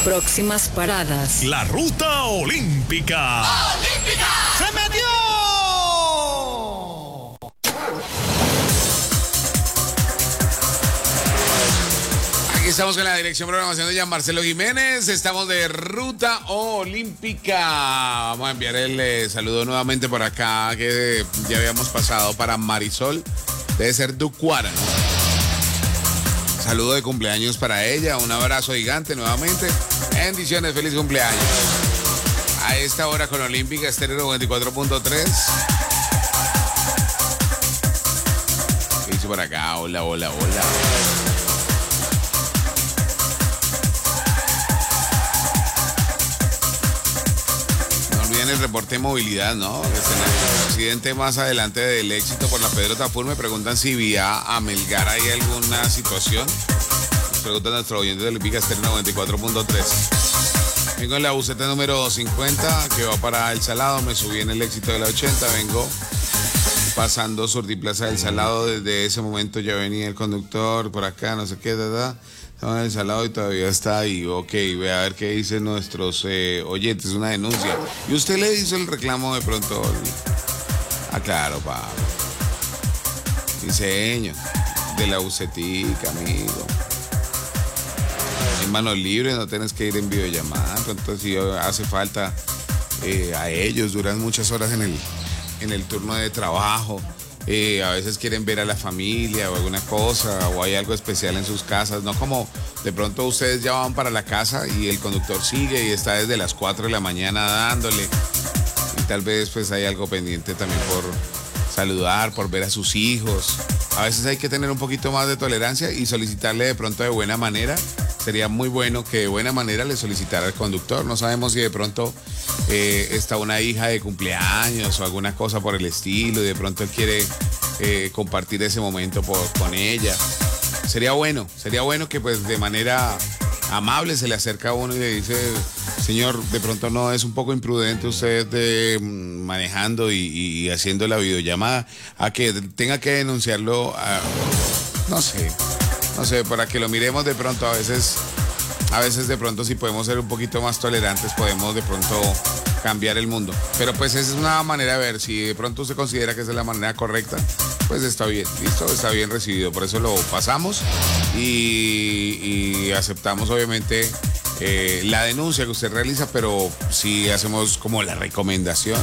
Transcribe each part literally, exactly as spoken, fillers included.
Próximas paradas. La ruta olímpica. ¡Olímpica! ¡Se metió! Aquí estamos con la dirección de programación de Jean Marcelo Jiménez. Estamos de ruta olímpica. Vamos a enviar el eh, saludo nuevamente por acá que ya habíamos pasado para Marisol. Debe ser Ducuara, ¿no? Saludo de cumpleaños para ella. Un abrazo gigante nuevamente. Bendiciones, feliz cumpleaños. A esta hora con Olímpica Estéreo noventa y cuatro punto tres. ¿Qué dice por acá? Hola, hola, hola. El reporte de movilidad, ¿no? El accidente más adelante del Éxito por la Pedro Tafur. Me preguntan si vía a Melgar hay alguna situación. Nos preguntan nuestro oyente de Olímpica Estéreo noventa y cuatro punto tres. Vengo en la buseta número cincuenta que va para El Salado. Me subí en el Éxito de la ochenta. Vengo pasando Surtiplaza del Salado. Desde ese momento ya venía el conductor por acá, no sé qué, da, estaba en El Salado y todavía está ahí. Ok, voy a ver qué dicen nuestros eh, oyentes, una denuncia. ¿Y usted le hizo el reclamo de pronto? Ah, claro, pa. Diseño de la bucetica, amigo. En manos libres, no tienes que ir en videollamada. Entonces, si hace falta eh, a ellos, duran muchas horas en el, en el turno de trabajo. Eh, a veces quieren ver a la familia o alguna cosa, o hay algo especial en sus casas, no como de pronto ustedes ya van para la casa y el conductor sigue y está desde las cuatro de la mañana dándole, y tal vez pues hay algo pendiente también por saludar, por ver a sus hijos. A veces hay que tener un poquito más de tolerancia y solicitarle de pronto de buena manera. Sería muy bueno que de buena manera le solicitara al conductor. No sabemos si de pronto eh, está una hija de cumpleaños o alguna cosa por el estilo y de pronto él quiere eh, compartir ese momento por, con ella. Sería bueno, sería bueno que pues de manera amable se le acerca a uno y le dice: señor, de pronto no es un poco imprudente usted de, manejando y, y haciendo la videollamada, a que tenga que denunciarlo a, no sé. No sé, para que lo miremos de pronto. A veces, a veces de pronto si podemos ser un poquito más tolerantes, podemos de pronto cambiar el mundo. Pero pues esa es una manera de ver. Si de pronto usted considera que esa es la manera correcta, pues está bien, listo, está bien recibido. Por eso lo pasamos y, y aceptamos obviamente eh, la denuncia que usted realiza, pero sí hacemos como la recomendación.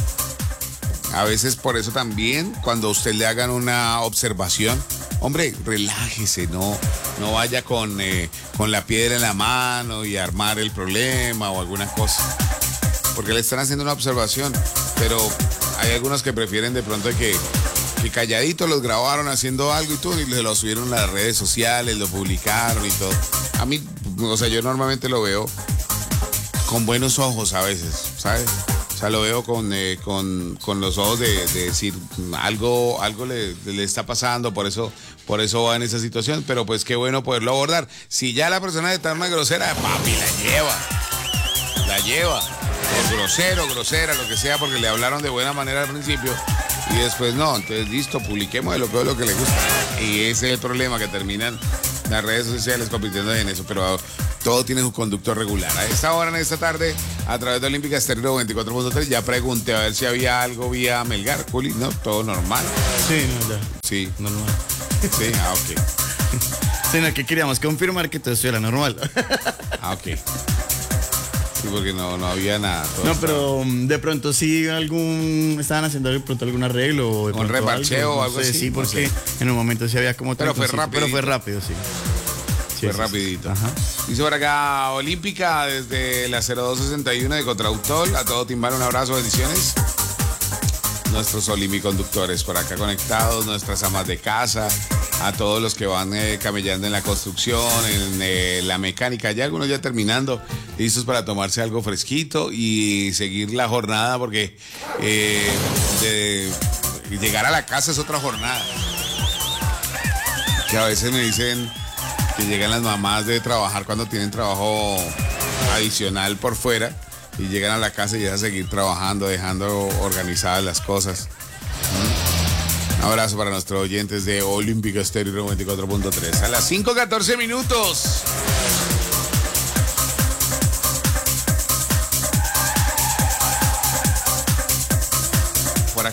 A veces por eso también, cuando a usted le hagan una observación, hombre, relájese, no, no vaya con, eh, con la piedra en la mano y armar el problema o alguna cosa. Porque le están haciendo una observación, pero hay algunos que prefieren de pronto que, que calladitos los grabaron haciendo algo y todo, y se lo subieron a las redes sociales, lo publicaron y todo. A mí, o sea, yo normalmente lo veo con buenos ojos a veces, ¿sabes? O sea, lo veo con, eh, con, con los ojos de, de decir algo, algo le, le está pasando, por eso, por eso va en esa situación, pero pues qué bueno poderlo abordar. Si ya la persona está una grosera, papi, la lleva, la lleva, o grosero, grosera, lo que sea, porque le hablaron de buena manera al principio y después no, entonces listo, publiquemos de lo que es lo que le gusta. Y ese es el problema, que terminan las redes sociales compitiendo en eso, pero todo tiene su conducto regular. A esta hora, en esta tarde, a través de Olímpica Estéreo noventa y cuatro punto tres, ya pregunté a ver si había algo vía Melgar. Juli, no, todo normal. Sí, no, ya. Sí. Normal. Sí, ah, ok. Sino que queríamos confirmar que todo estuviera normal. Ah, ok. Sí, porque no, no había nada. No, pero de pronto sí algún... Estaban haciendo de pronto algún arreglo o de un reparcheo o algo no sé, así. Sí, porque no sé. en un momento sí había como... Pero fue rápido. Pero fue rápido, sí. Fue sí, rapidito. Sí. Ajá. Dice por acá, Olímpica, desde la cero dos sesenta y uno de Contrautol. A todo Timbal, un abrazo, bendiciones. Nuestros olimiconductores por acá conectados, nuestras amas de casa, a todos los que van eh, camellando en la construcción, en eh, la mecánica, ya algunos ya terminando, listos para tomarse algo fresquito y seguir la jornada, porque eh, de, llegar a la casa es otra jornada. Que a veces me dicen que llegan las mamás de trabajar cuando tienen trabajo adicional por fuera y llegan a la casa y ya a seguir trabajando, dejando organizadas las cosas. Un abrazo para nuestros oyentes de Olímpica Estéreo noventa y cuatro punto tres. A las cinco catorce minutos.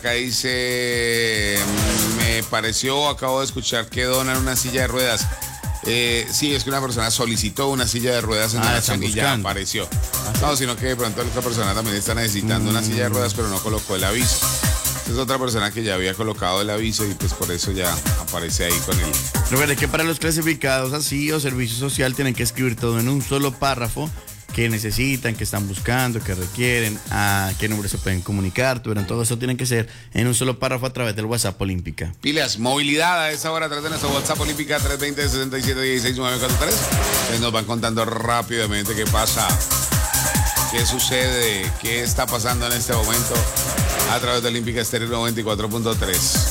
acá dice, me pareció, acabo de escuchar que donan una silla de ruedas. Eh, sí, es que una persona solicitó una silla de ruedas en Ah, donación y ya buscando. apareció. No, sino que de pronto la otra persona también está necesitando mm. una silla de ruedas, pero no colocó el aviso. Es otra persona que ya había colocado el aviso y pues por eso ya aparece ahí con él. Recuerde que para los clasificados así o servicio social tienen que escribir todo en un solo párrafo, que necesitan, que están buscando, que requieren, a qué número se pueden comunicar, pero todo eso tiene que ser en un solo párrafo a través del WhatsApp Olímpica. Pilas, movilidad a esa hora a través de nuestro WhatsApp Olímpica tres dos cero, sesenta y siete dieciséis, nueve cuatro tres. Ustedes nos van contando rápidamente qué pasa, qué sucede, qué está pasando en este momento a través de Olímpica Estéreo noventa y cuatro punto tres.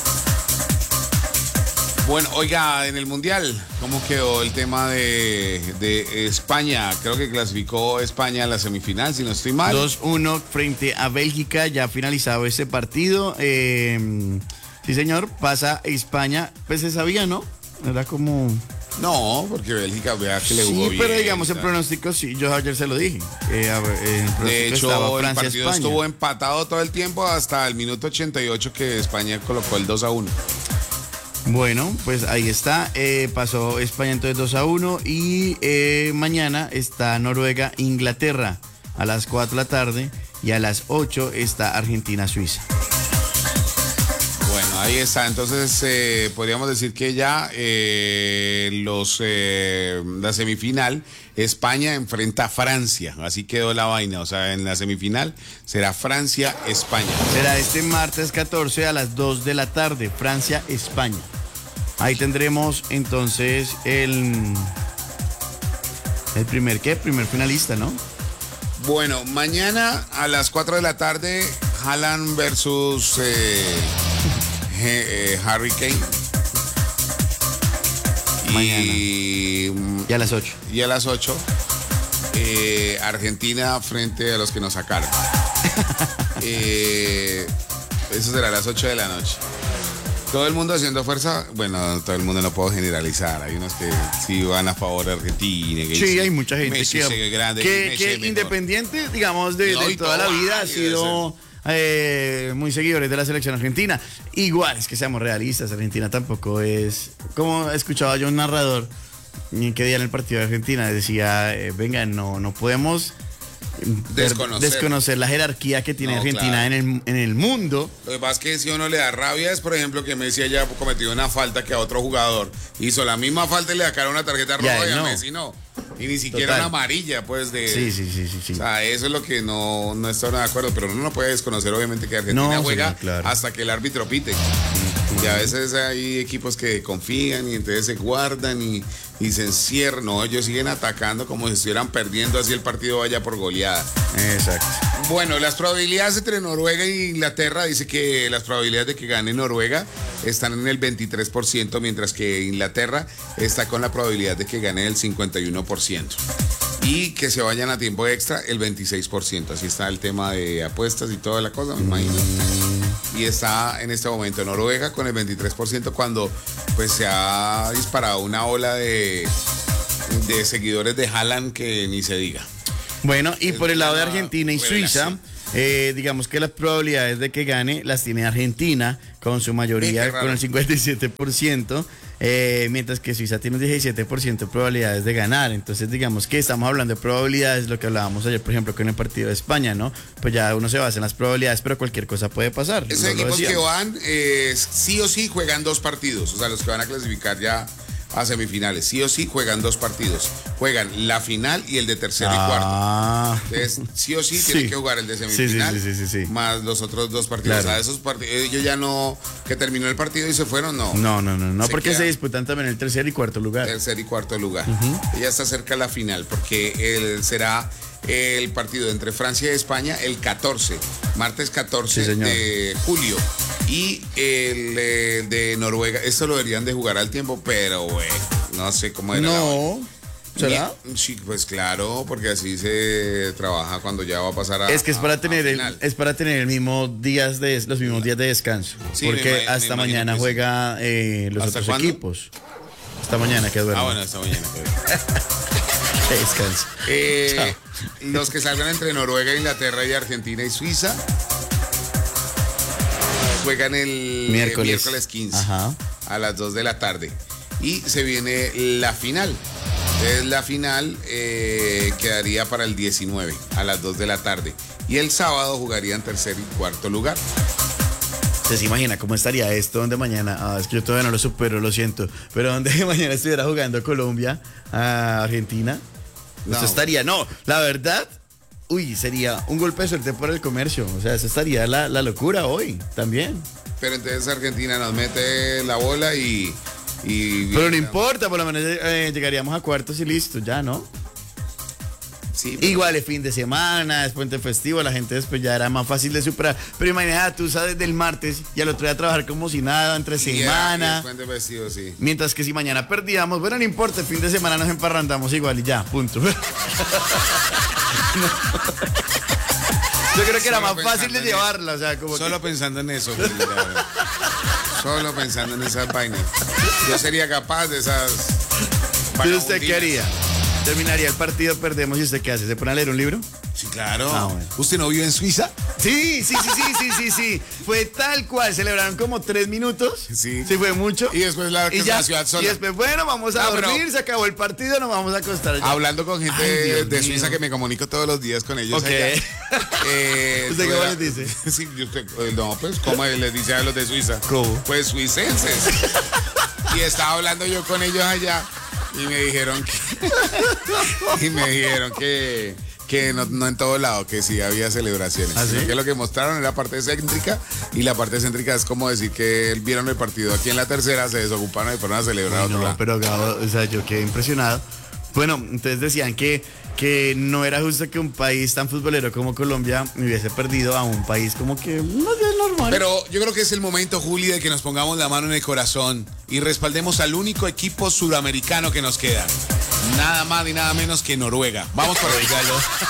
Bueno, oiga, en el Mundial, ¿cómo quedó el tema de, de España? Creo que clasificó España a la semifinal, si no estoy mal. dos uno frente a Bélgica, ya ha finalizado ese partido. Eh, sí, señor, pasa España. Pues se sabía, ¿no? Era como... No, porque Bélgica, vea que le jugó sí, bien. pero digamos el pronóstico, sí, yo ayer se lo dije. Eh, a ver, eh, el de hecho, estaba el Francia, partido España. estuvo empatado todo el tiempo hasta el minuto ochenta y ocho que España colocó el dos a uno. Bueno, pues ahí está, eh, pasó España entonces dos a uno y eh, mañana está Noruega, Inglaterra a las cuatro de la tarde y a las ocho está Argentina, Suiza. Bueno, ahí está, entonces eh, podríamos decir que ya eh, los eh, la semifinal, España enfrenta a Francia, así quedó la vaina, o sea, en la semifinal será Francia-España. Será este martes catorce a las dos de la tarde, Francia-España. Ahí tendremos entonces el, el primer, ¿qué? Primer finalista, ¿no? Bueno, mañana a las cuatro de la tarde, Haaland versus eh, eh, Harry Kane. Y, y a las ocho. Y a las ocho, eh, Argentina frente a los que nos sacaron. eh, eso será a las ocho de la noche. Todo el mundo haciendo fuerza, bueno, todo el mundo no puedo generalizar, hay unos que sí van a favor de Argentina. Que sí, dice, hay mucha gente Messi que, grande, que, Messi que independiente, digamos, de, no, de toda la vida ha sido eh, muy seguidores de la selección argentina. Igual, es que seamos realistas, Argentina tampoco es, como escuchaba yo un narrador que día en el partido de Argentina, decía, eh, venga, no, no podemos... Desconocer. desconocer la jerarquía que tiene no, Argentina claro. en, el, en el mundo. Lo que pasa es que si uno le da rabia es, por ejemplo, que Messi haya cometido una falta que a otro jugador hizo la misma falta y le sacaron una tarjeta roja y a no. Messi no. Y ni siquiera Total. una amarilla, pues, de... Sí, sí, sí, sí, sí. O sea, eso es lo que no, no estoy de acuerdo, pero uno no puede desconocer, obviamente, que Argentina no, juega señor, claro. hasta que el árbitro pite. Uh-huh. Y a veces hay equipos que confían y entonces se guardan y, y se encierran. No, ellos siguen atacando como si estuvieran perdiendo, así el partido vaya por goleada. Exacto. Bueno, las probabilidades entre Noruega e Inglaterra, dice que las probabilidades de que gane Noruega están en el veintitrés por ciento, mientras que Inglaterra está con la probabilidad de que gane el cincuenta y uno por ciento. Y que se vayan a tiempo extra el veintiséis por ciento. Así está el tema de apuestas y toda la cosa, me imagino. Y está en este momento Noruega con el veintitrés por ciento cuando pues se ha disparado una ola de, de seguidores de Haaland que ni se diga. Bueno, y por el lado de Argentina y revelación. Suiza, eh, digamos que las probabilidades de que gane las tiene Argentina con su mayoría, con el cincuenta y siete por ciento, eh, mientras que Suiza tiene un diecisiete por ciento de probabilidades de ganar. Entonces, digamos que estamos hablando de probabilidades, lo que hablábamos ayer, por ejemplo, con el partido de España, ¿no? Pues ya uno se basa en las probabilidades, pero cualquier cosa puede pasar. Esos equipos que van, eh, sí o sí juegan dos partidos, o sea, los que van a clasificar ya a semifinales, sí o sí juegan dos partidos. Juegan la final y el de tercero ah. y cuarto. Entonces, sí o sí, sí. tienen que jugar el de semifinal sí, sí, sí, sí, sí. más los otros dos partidos. Claro. O sea, esos partidos, ellos ya no, que terminó el partido y se fueron, no. No, no, no, no, se porque quedan. se disputan también el tercer y cuarto lugar. Tercer y cuarto lugar. Uh-huh. Ya está cerca la final, porque el, será el partido entre Francia y España el catorce, martes catorce sí, de julio. Y el, el de Noruega, esto lo deberían de jugar al tiempo, pero bueno, no sé cómo era. No, ¿será? Sí, pues claro, porque así se trabaja cuando ya va a pasar a Es que es para a, tener a el, es para tener el mismo días de los mismos días de descanso, sí, porque me, hasta me mañana que juega eh, los ¿Hasta otros cuándo? equipos. Hasta mañana que duerme. Ah, bueno, hasta mañana que duerme. Descanso. Eh, los que salgan entre Noruega, Inglaterra y Argentina y Suiza. juegan el miércoles, miércoles quince Ajá. a las dos de la tarde. Y se viene la final. Entonces, la final eh, quedaría para el diecinueve a las dos de la tarde. Y el sábado jugarían tercer y cuarto lugar. ¿Usted se imagina cómo estaría esto donde mañana? Ah, es que yo todavía no lo supero, lo siento. Pero donde mañana estuviera jugando Colombia a Argentina. No. Esto estaría, no, la verdad, uy, sería un golpe de suerte por el comercio. O sea, eso estaría la, la locura hoy también. Pero entonces Argentina nos mete la bola y... y Pero no importa, por lo menos eh, llegaríamos a cuartos y listo, ya, ¿no? Sí, pero... Igual es fin de semana, es puente festivo, la gente después ya era más fácil de superar. Pero imagínate, tú sabes del martes y al otro día trabajar como si nada, entre Sí, semana. el puente festivo, sí. Mientras que si mañana perdíamos, bueno, no importa, el fin de semana nos emparrandamos igual y ya, punto. Yo creo que era Solo más fácil de pensando en llevarla, o sea, como Solo que... pensando en eso, Juli, la verdad. Solo pensando en esas vainas. Yo sería capaz de esas... ¿Pero usted qué vagabundinas. haría? Terminaría el partido, perdemos y ¿usted qué hace? ¿Se pone a leer un libro? Sí, claro. Ah, bueno. ¿Usted no vive en Suiza? Sí, sí, sí, sí, sí, sí, sí. Fue tal cual, celebraron como tres minutos. Sí. Sí, fue mucho. Y después la, Y la ya, ciudad sola. y después, bueno, vamos a Ah, pero- dormir, se acabó el partido, nos vamos a acostar. Ya. Hablando con gente Ay, Dios de mío. Suiza que me comunico todos los días con ellos. Ok. allá. Eh, ¿Usted tuve cómo la- les dice? Sí, yo usted- eh, no, pues, ¿cómo les dice a los de Suiza? ¿Cómo? Pues suicenses. Y estaba hablando yo con ellos allá y me dijeron que... y me dijeron que... que no, no en todo lado, que sí había celebraciones. ¿Ah, sí? Sino que lo que mostraron era la parte céntrica, y la parte céntrica es como decir que vieron el partido aquí en la tercera, se desocuparon y fueron a celebrar a Ay, otro no, lado. pero Gabo, o sea, yo quedé impresionado. Bueno, entonces decían que, que no era justo que un país tan futbolero como Colombia hubiese perdido a un país como que más bien normal. Pero yo creo que es el momento, Juli, de que nos pongamos la mano en el corazón y respaldemos al único equipo sudamericano que nos queda. Nada más ni nada menos que Noruega. Vamos por el gallo.